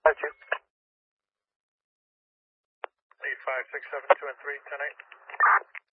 Got you. Lead 5, 6, 7, 2, and 3, 10, 8.